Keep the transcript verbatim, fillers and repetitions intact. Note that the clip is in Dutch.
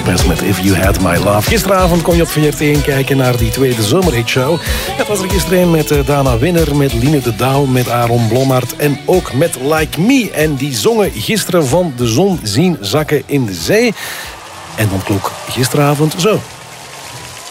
Lopez met If You Had My Love. Gisteravond kon je op V R T één kijken naar die tweede zomerhitshow. Het was er gisteren een met Dana Winner, met Line de Douw, met Aaron Blommaert en ook met Like Me. En die zongen gisteren van de zon zien zakken in de zee. En dan klonk gisteravond zo.